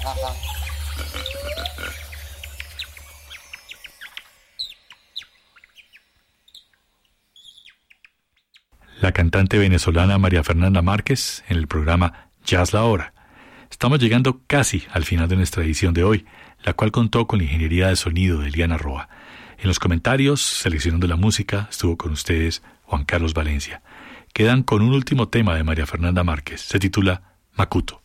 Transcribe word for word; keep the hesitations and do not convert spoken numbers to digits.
La cantante venezolana María Fernanda Márquez en el programa Jazz La Hora. Estamos llegando casi al final de nuestra edición de hoy, la cual contó con la ingeniería de sonido de Eliana Roa. En los comentarios, seleccionando la música, estuvo con ustedes Juan Carlos Valencia. Quedan con un último tema de María Fernanda Márquez. Se titula Macuto.